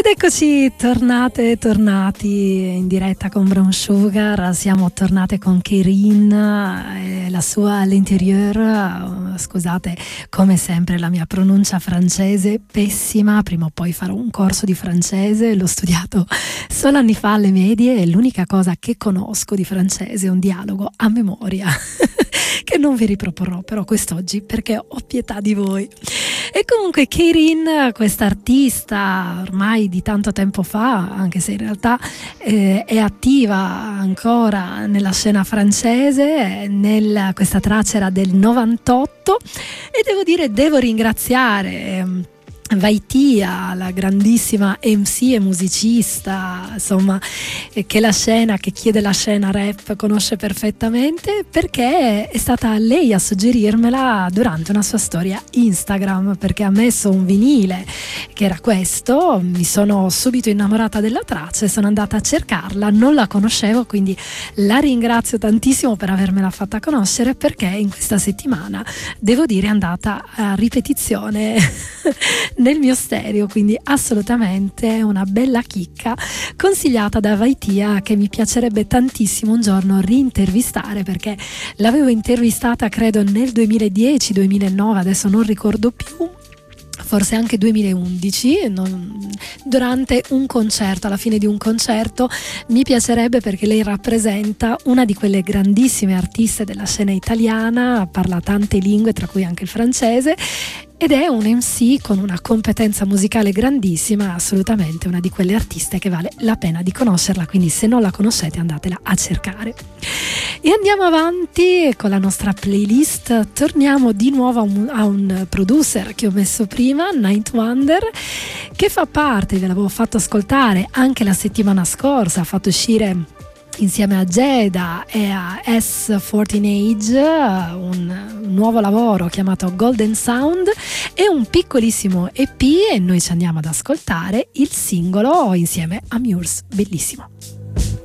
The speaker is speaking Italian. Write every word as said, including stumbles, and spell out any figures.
Ed eccoci tornate, tornati in diretta con Brown Sugar. Siamo tornate con Keirin e la sua L'Intérieur. Scusate, come sempre la mia pronuncia francese pessima. Prima o poi farò un corso di francese, l'ho studiato solo anni fa alle medie e l'unica cosa che conosco di francese è un dialogo a memoria che non vi riproporrò però quest'oggi perché ho pietà di voi. E comunque Keirin, questa artista ormai di tanto tempo fa, anche se in realtà eh, è attiva ancora nella scena francese, nel, questa traccia era del novantotto e devo dire, devo ringraziare eh, Vaitia, la grandissima M C e musicista, insomma, che la scena, che chiede la scena rap conosce perfettamente, perché è stata lei a suggerirmela durante una sua storia Instagram, perché ha messo un vinile che era questo, mi sono subito innamorata della traccia e sono andata a cercarla, non la conoscevo, quindi la ringrazio tantissimo per avermela fatta conoscere, perché in questa settimana, devo dire, è andata a ripetizione nel mio stereo, quindi assolutamente una bella chicca consigliata da Vaitia, che mi piacerebbe tantissimo un giorno rintervistare, perché l'avevo intervistata credo nel duemiladieci duemilanove, adesso non ricordo più, forse anche duemilaundici, non, durante un concerto, alla fine di un concerto. Mi piacerebbe, perché lei rappresenta una di quelle grandissime artiste della scena italiana, parla tante lingue tra cui anche il francese, ed è un M C con una competenza musicale grandissima, assolutamente una di quelle artiste che vale la pena di conoscerla, quindi se non la conoscete andatela a cercare. E andiamo avanti con la nostra playlist, torniamo di nuovo a un, a un producer che ho messo prima, Ninth Wonder, che fa parte, ve l'avevo fatto ascoltare anche la settimana scorsa, ha fatto uscire insieme a Jeda e a S quattordici Age un, un nuovo lavoro chiamato Golden Sound e un piccolissimo E P, e noi ci andiamo ad ascoltare il singolo insieme a Murs, bellissimo.